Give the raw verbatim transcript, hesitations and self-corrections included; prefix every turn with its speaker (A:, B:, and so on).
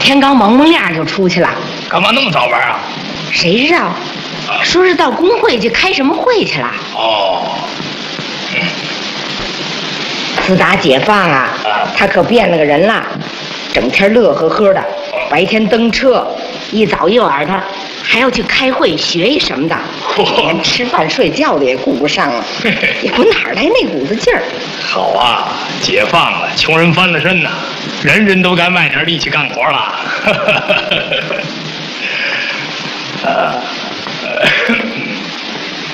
A: 天刚蒙蒙亮就出去了。
B: 干嘛那么早班啊？
A: 谁知道？啊、说是到工会去开什么会去了。
B: 哦。嗯。
A: 自打解放啊，他可变了个人了，整天乐呵呵的，白天蹬车，一早一晚的还要去开会学一什么的，连吃饭睡觉的也顾不上了，也不哪来那股子劲儿。
B: 好啊，解放了，穷人翻了身呐，人人都该卖点力气干活了。呃